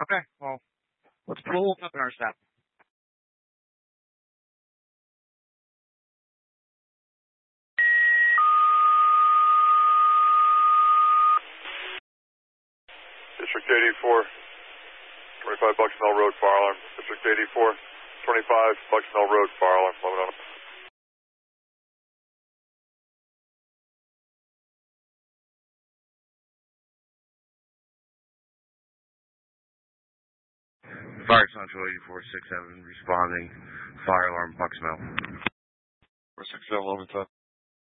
Okay, well, let's put a little pep in our step. District 84, 25 Bucksnell Road, fire alarm. District 84, 25 Bucksnell Road, fire alarm. Let me know. Fire Central 8467 responding. Fire alarm Bucksnell. 467, 1110.